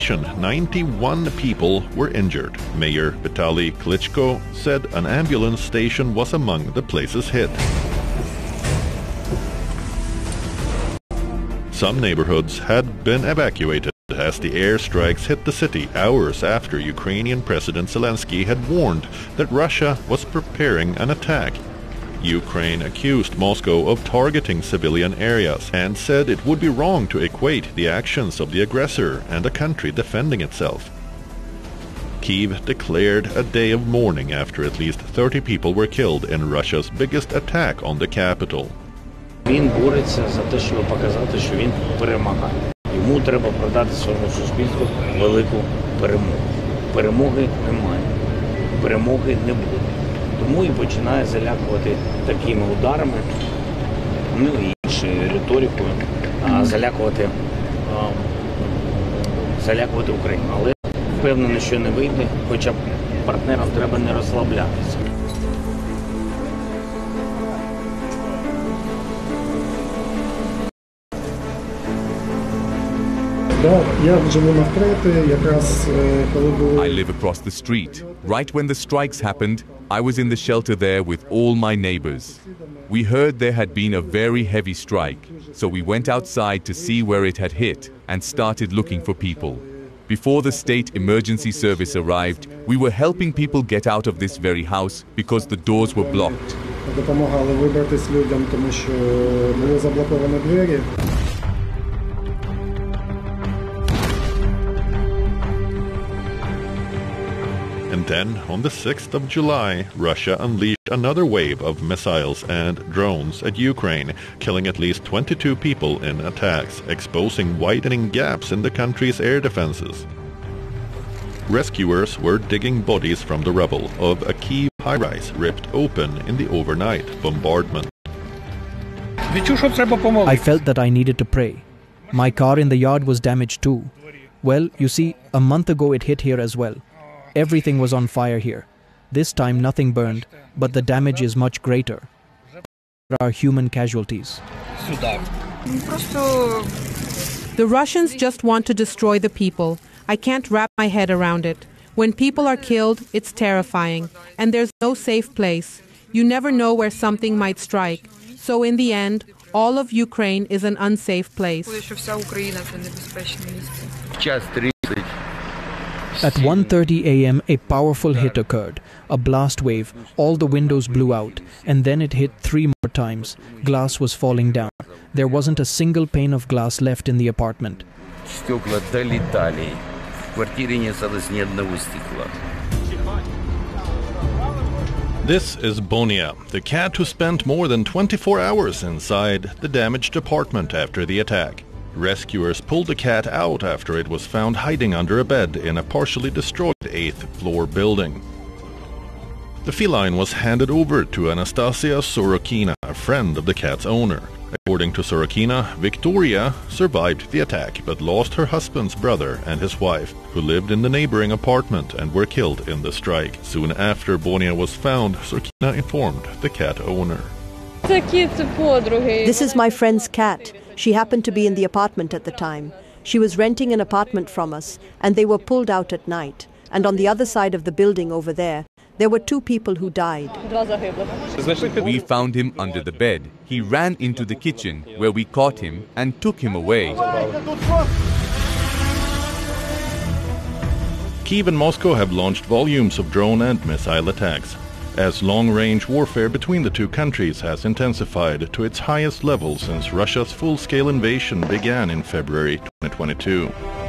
91 people were injured. Mayor Vitaly Klitschko said an ambulance station was among the places hit. Some neighborhoods had been evacuated as the airstrikes hit the city hours after Ukrainian President Zelensky had warned that Russia was preparing an attack. Ukraine accused Moscow of targeting civilian areas and said it would be wrong to equate the actions of the aggressor and a country defending itself. Kyiv declared a day of mourning after at least 30 people were killed in Russia's biggest attack on the capital. Він бореться за те, щоб показати, що він перемагає. Йому треба продати своєму суспільству велику перемогу. Перемоги немає. Перемоги не буде. Тому і починає залякувати такими ударами, ну і іншою риторикою, залякувати Україну. Але впевнений, що не вийде, хоча партнерам треба не розслаблятися. I live across the street. Right when the strikes happened, I was in the shelter there with all my neighbors. We heard there had been a very heavy strike, so we went outside to see where it had hit and started looking for people. Before the state emergency service arrived, we were helping people get out of this very house because the doors were blocked. Допомагали вибратись людям, тому що були заблоковані двері. And then, on the 6th of July, Russia unleashed another wave of missiles and drones at Ukraine, killing at least 22 people in attacks, exposing widening gaps in the country's air defenses. Rescuers were digging bodies from the rubble of a Kyiv high-rise ripped open in the overnight bombardment. I felt that I needed to pray. My car in the yard was damaged too. Well, you see, a month ago it hit here as well. Everything was on fire here. This time nothing burned, but the damage is much greater. There are human casualties. The Russians just want to destroy the people. I can't wrap my head around it. When people are killed, it's terrifying, and there's no safe place. You never know where something might strike. So in the end, all of Ukraine is an unsafe place. At 1:30 a.m., a powerful hit occurred. A blast wave, all the windows blew out, and then it hit 3 more times. Glass was falling down. There wasn't a single pane of glass left in the apartment. This is Bonia, the cat who spent more than 24 hours inside the damaged apartment after the attack. Rescuers pulled the cat out after it was found hiding under a bed in a partially destroyed 8th floor building. The feline was handed over to Anastasia Sorokina, a friend of the cat's owner. According to Sorokina, Victoria survived the attack but lost her husband's brother and his wife, who lived in the neighboring apartment and were killed in the strike. Soon after Bonia was found, Sorokina informed the cat owner. This is my friend's cat. She happened to be in the apartment at the time. She was renting an apartment from us, and they were pulled out at night. And on the other side of the building over there were 2 people who died. We found him under the bed. He ran into the kitchen, where we caught him and took him away. Kyiv and Moscow have launched volumes of drone and missile attacks, as long-range warfare between the two countries has intensified to its highest level since Russia's full-scale invasion began in February 2022.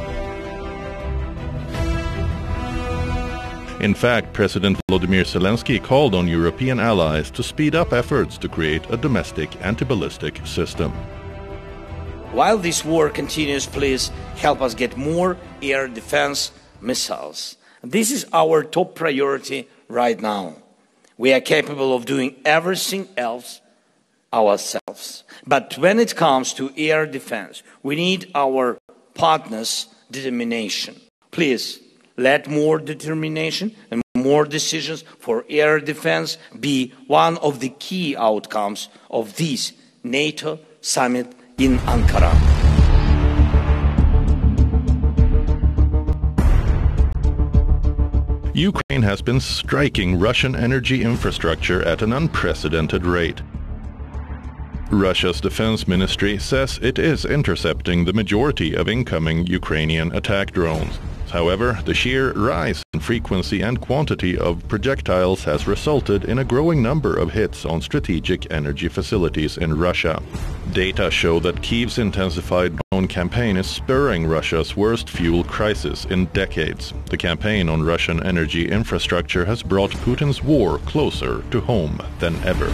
In fact, President Volodymyr Zelensky called on European allies to speed up efforts to create a domestic anti-ballistic system. While this war continues, please help us get more air defense missiles. This is our top priority right now. We are capable of doing everything else ourselves. But when it comes to air defense, we need our partners' determination. Please, let more determination and more decisions for air defense be one of the key outcomes of this NATO summit in Ankara. Ukraine has been striking Russian energy infrastructure at an unprecedented rate. Russia's defense ministry says it is intercepting the majority of incoming Ukrainian attack drones. However, the sheer rise in frequency and quantity of projectiles has resulted in a growing number of hits on strategic energy facilities in Russia. Data show that Kyiv's intensified drone campaign is spurring Russia's worst fuel crisis in decades. The campaign on Russian energy infrastructure has brought Putin's war closer to home than ever.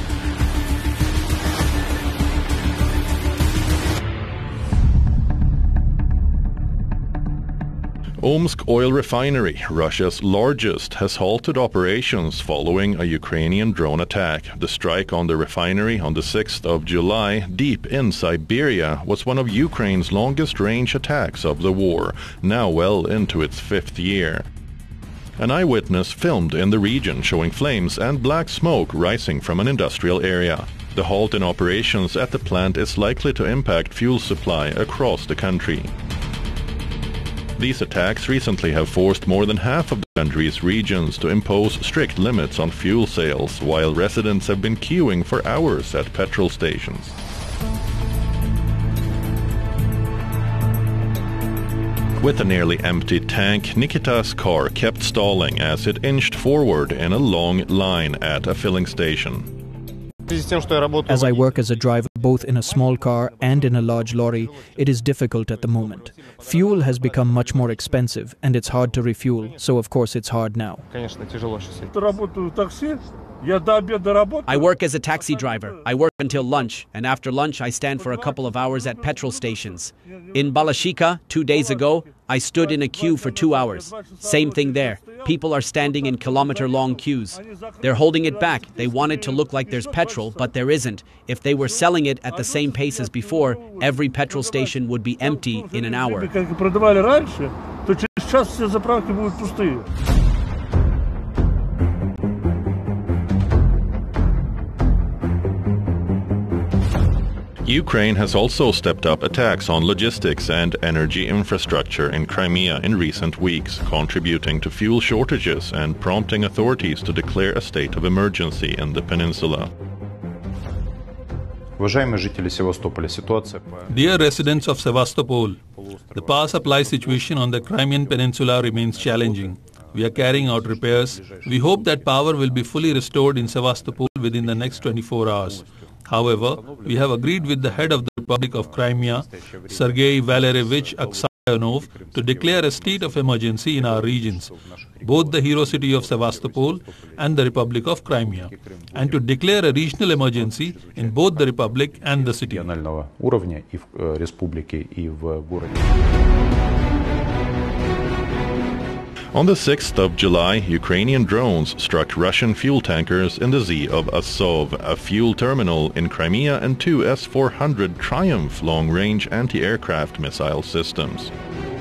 Omsk Oil Refinery, Russia's largest, has halted operations following a Ukrainian drone attack. The strike on the refinery on the 6th of July, deep in Siberia, was one of Ukraine's longest-range attacks of the war, now well into its 5th year. An eyewitness filmed in the region showing flames and black smoke rising from an industrial area. The halt in operations at the plant is likely to impact fuel supply across the country. These attacks recently have forced more than half of the country's regions to impose strict limits on fuel sales, while residents have been queuing for hours at petrol stations. With a nearly empty tank, Nikita's car kept stalling as it inched forward in a long line at a filling station. As I work as a driver both in a small car and in a large lorry, it is difficult at the moment. Fuel has become much more expensive and it's hard to refuel, so of course it's hard now. I work as a taxi driver. I work until lunch, and after lunch I stand for a couple of hours at petrol stations. In Balashika, 2 days ago, I stood in a queue for 2 hours. Same thing there. People are standing in kilometer-long queues. They're holding it back. They want it to look like there's petrol, but there isn't. If they were selling it at the same pace as before, every petrol station would be empty in an hour. Ukraine has also stepped up attacks on logistics and energy infrastructure in Crimea in recent weeks, contributing to fuel shortages and prompting authorities to declare a state of emergency in the peninsula. Dear residents of Sevastopol, the power supply situation on the Crimean Peninsula remains challenging. We are carrying out repairs. We hope that power will be fully restored in Sevastopol within the next 24 hours. However, we have agreed with the head of the Republic of Crimea, Sergei Valerievich Aksayanov, to declare a state of emergency in our regions, both the hero city of Sevastopol and the Republic of Crimea, and to declare a regional emergency in both the Republic and the city. On the 6th of July, Ukrainian drones struck Russian fuel tankers in the Sea of Azov, a fuel terminal in Crimea, and 2 S-400 Triumph long-range anti-aircraft missile systems.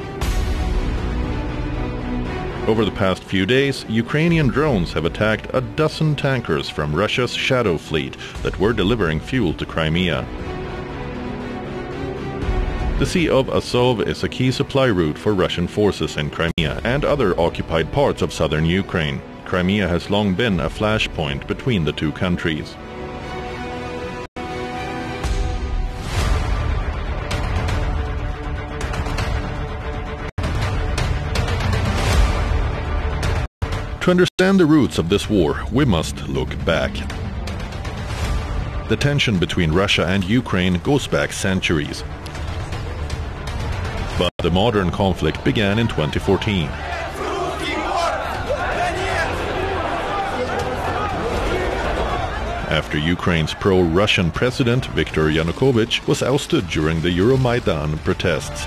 Over the past few days, Ukrainian drones have attacked a dozen tankers from Russia's Shadow Fleet that were delivering fuel to Crimea. The Sea of Azov is a key supply route for Russian forces in Crimea and other occupied parts of southern Ukraine. Crimea has long been a flashpoint between the two countries. To understand the roots of this war, we must look back. The tension between Russia and Ukraine goes back centuries. But the modern conflict began in 2014. After Ukraine's pro-Russian president Viktor Yanukovych was ousted during the Euromaidan protests.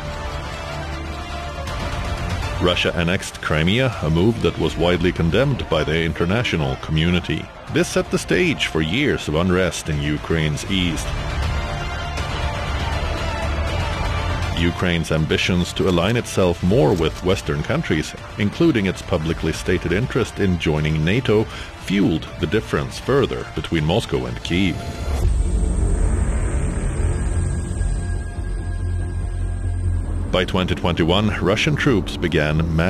Russia annexed Crimea, a move that was widely condemned by the international community. This set the stage for years of unrest in Ukraine's east. Ukraine's ambitions to align itself more with Western countries, including its publicly stated interest in joining NATO, fueled the difference further between Moscow and Kyiv. By 2021, Russian troops began